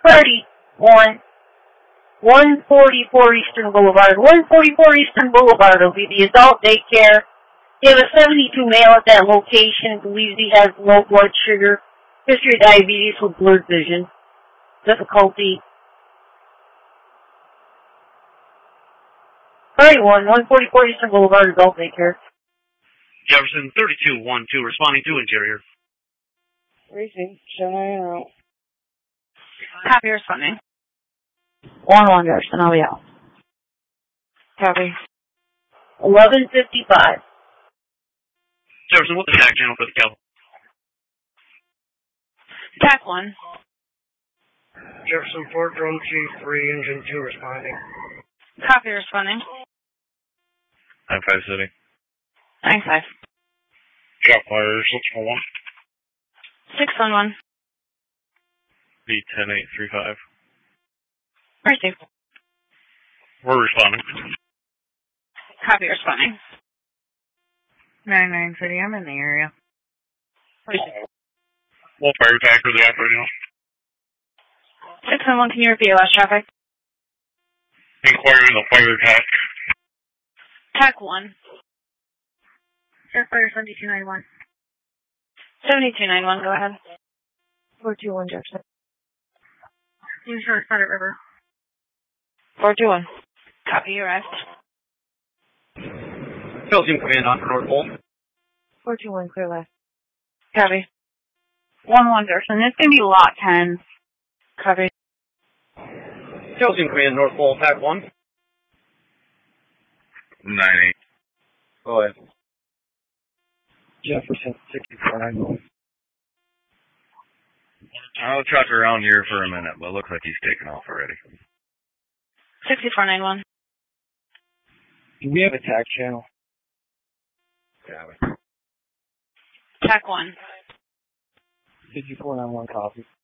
31, 144 Eastern Boulevard. 144 Eastern Boulevard will be the adult daycare. You have a 72 male at that location. Believes he has low blood sugar, history of diabetes with blurred vision, difficulty. 31, 144 Eastern Boulevard, adult daycare. Jefferson 3212, responding to interior. Racing, 790. Copy, responding. 1-1 Jefferson, I'll be out. Copy. 11:55. Jefferson, what's the TAC channel for the Cal? TAC 1. Jefferson, Fort Drum Chief 3, Engine 2, responding. Copy, responding. 95 City. 95. Shot fire 611. 611. B10835. Receive. We're responding. Copy, responding. 99 City, I'm in the area. Receive. We'll fire attack for the app right now. 611, can you repeat your last traffic? Inquiring the fire attack. TAC 1. Jetfire 7291. 7291, go ahead. 421 Jefferson. You short Sutter River. 421. Copy, you arrived. Phil Team Command on for North Pole. 421 clear left. Copy. 1-1 Jefferson, it's going to be lot 10. Copy. Phil Team Command North Pole, TAC 1. 98. Go ahead. Jefferson 6491. I'll trot around here for a minute, but it looks like he's taken off already. 6491. Do we have a TAC channel? Yeah. TAC 1. 5491 copy.